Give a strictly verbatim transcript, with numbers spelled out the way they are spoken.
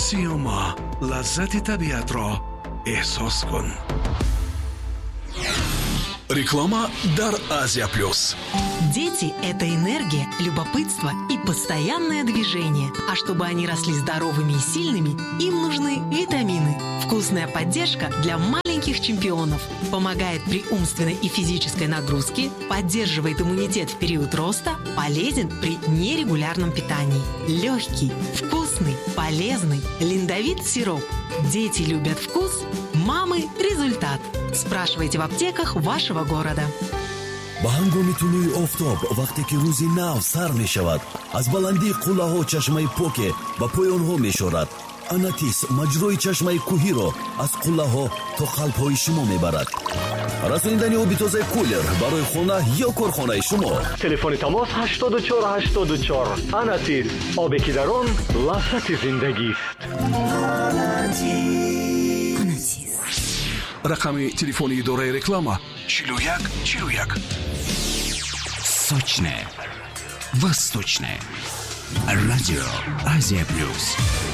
سیوما، лаззати табиатро эҳсос кун. Реклама дар Азия Плюс. Дети – это энергия, любопытство и постоянное движение. А чтобы они росли здоровыми и сильными, им нужны витамины. Вкусная поддержка для маленьких чемпионов. Помогает при умственной и физической нагрузке, поддерживает иммунитет в период роста, полезен при нерегулярном питании. Легкий, вкусный, полезный. Линдовит сироп. Дети любят вкус, мамы – результат. Спрашивайте в аптеках вашего города. با هنگام طلوع آفتاب وقتی که روزی نو سر می شود از بلندی قله ها چشمه پوکه و پایان ها می شورد. اناتیس مجروی چشمه کوهی را از قله ها تا قلب های شما می برد. رسوندن آب تازه کولر برای خانه یا کارخانه شما. تلفن تماس هشتاد و چهار هشتاد و چهار. اناتیس، آبی که در آن لذت زندگی است. Анатис. Рақами телефони идораи реклама чилу як чилу як. Сочное, восточное. Радио Азия Плюс.